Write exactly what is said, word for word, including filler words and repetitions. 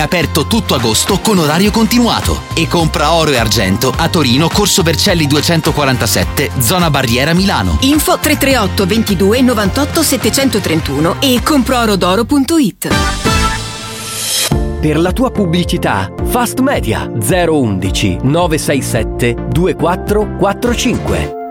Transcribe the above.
aperto tutto agosto con orario continuato. E compra oro e argento a Torino, Corso Vercelli duecentoquarantasette, zona Barriera Milano. Info tre tre otto ventidue novantotto settecentotrentuno e comproorodoro punto it. Per la tua pubblicità, Fast Media zero uno uno nove sei sette due quattro quattro cinque.